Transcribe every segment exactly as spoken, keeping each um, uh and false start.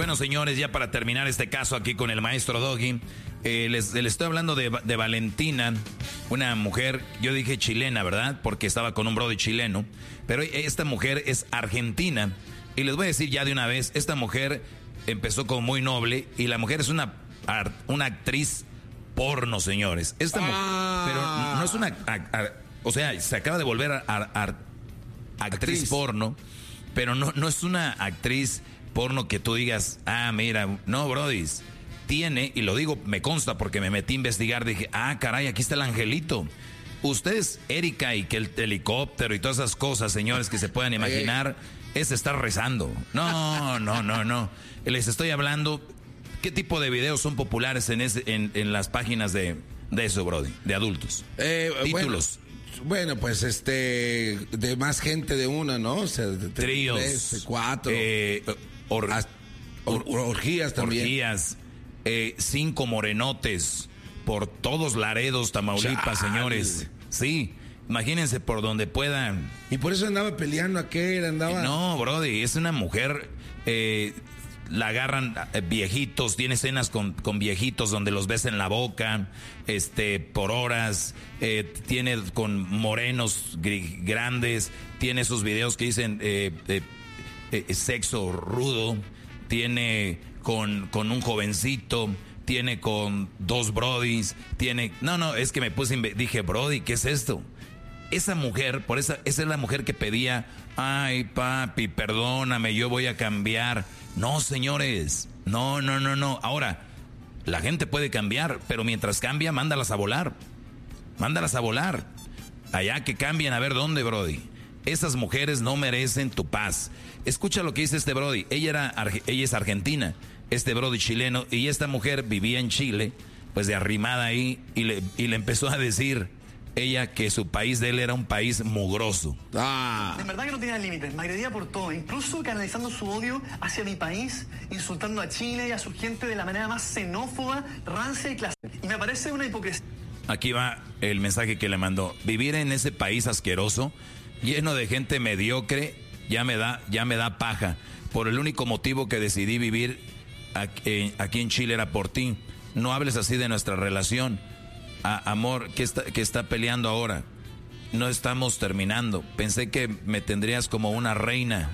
Bueno, señores, ya para terminar este caso aquí con el maestro Doggy, eh, les, les estoy hablando de, de Valentina, una mujer, yo dije chilena, ¿verdad? Porque estaba con un brody chileno, pero esta mujer es argentina. Y les voy a decir ya de una vez, esta mujer empezó como muy noble y la mujer es una, una actriz porno, señores. Esta ah. mujer, pero no es una, a, a, o sea, se acaba de volver a, a, a actriz, actriz porno, pero no, no es una actriz porno que tú digas, ah, mira, no, brodis, tiene, y lo digo, me consta porque me metí a investigar, dije, ah, caray, aquí está el angelito. Ustedes, Erika, y que el helicóptero y todas esas cosas, señores, que se puedan imaginar, es estar rezando. No, no, no, no. Les estoy hablando, ¿qué tipo de videos son populares en, ese, en, en las páginas de, de eso, brody, de adultos? Eh, Títulos. Bueno. Bueno, pues este, de más gente de una, ¿no? O sea, de tríos, tres, de cuatro, eh, or, or, or, orgías también. Orgías, eh, cinco morenotes por todos Laredos, Tamaulipas, Chale. Señores. Sí, imagínense por donde puedan. Y por eso andaba peleando aquel, andaba. No, brody, es una mujer. Eh, la agarran eh, viejitos, tiene escenas con, con viejitos donde los ves en la boca, este, por horas, eh, tiene con morenos gr- grandes, tiene esos videos que dicen eh, eh, eh, sexo rudo, tiene con, con un jovencito, tiene con dos brodis, tiene, no, no, es que me puse, dije, brody, ¿qué es esto? Esa mujer, por esa, esa es la mujer que pedía, ay papi, perdóname, yo voy a cambiar. No, señores, no, no, no, no. Ahora, la gente puede cambiar, pero mientras cambia, mándalas a volar. Mándalas a volar. Allá que cambien, a ver dónde, brody. Esas mujeres no merecen tu paz. Escucha lo que dice este brody. Ella, era, ella es argentina, este brody chileno, y esta mujer vivía en Chile, pues de arrimada ahí, y le, y le empezó a decir ella que su país de él era un país mugroso. Ah. En verdad que no tenía límites, me agredía por todo, incluso canalizando su odio hacia mi país, insultando a Chile y a su gente de la manera más xenófoba, rancia y clasista. Y me parece una hipocresía. Aquí va el mensaje que le mandó. Vivir en ese país asqueroso, lleno de gente mediocre, ya me da, ya me da paja. Por el único motivo que decidí vivir aquí, aquí en Chile era por ti. No hables así de nuestra relación. Ah, amor, ¿qué está, qué está peleando ahora? No estamos terminando. Pensé que me tendrías como una reina.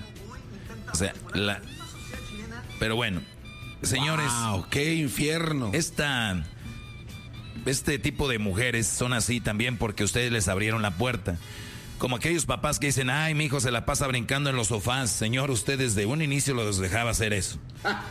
O sea, la... Pero bueno, señores. ¡Wow! ¡Qué infierno! Esta, este tipo de mujeres son así también porque ustedes les abrieron la puerta. Como aquellos papás que dicen, ay, mi hijo se la pasa brincando en los sofás. Señor, usted desde un inicio los dejaba hacer eso.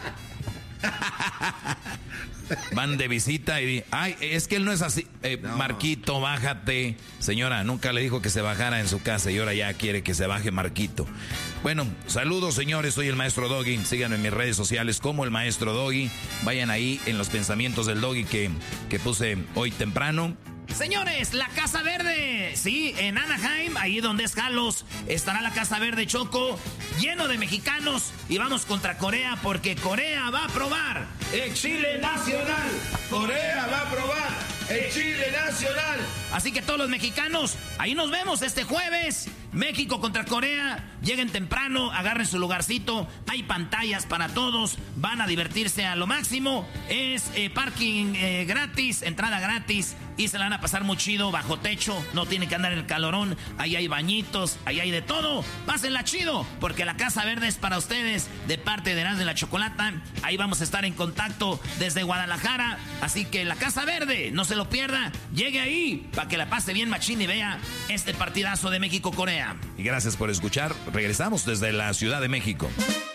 Van de visita y di, ay, es que él no es así. Eh, no. Marquito, bájate. Señora, nunca le dijo que se bajara en su casa y ahora ya quiere que se baje Marquito. Bueno, saludos, señores, soy el maestro Doggy. Síganme en mis redes sociales como el maestro Doggy. Vayan ahí en los pensamientos del Doggy que, que puse hoy temprano. Señores, la Casa Verde, sí, en Anaheim, ahí donde es Jalos, estará la Casa Verde, Choco, lleno de mexicanos, y vamos contra Corea porque Corea va a probar el Chile Nacional. Corea va a probar el Chile Nacional. Así que todos los mexicanos, ahí nos vemos este jueves. México contra Corea, lleguen temprano, agarren su lugarcito, hay pantallas para todos, van a divertirse a lo máximo, es eh, parking eh, gratis, entrada gratis, y se la van a pasar muy chido, bajo techo, no tienen que andar en el calorón, ahí hay bañitos, ahí hay de todo, pásenla chido, porque la Casa Verde es para ustedes, de parte de Erasmo de la Chocolata, ahí vamos a estar en contacto desde Guadalajara, así que la Casa Verde, no se lo pierda, llegue ahí, para que la pase bien machín y vea este partidazo de México-Corea. Y gracias por escuchar. Regresamos desde la Ciudad de México.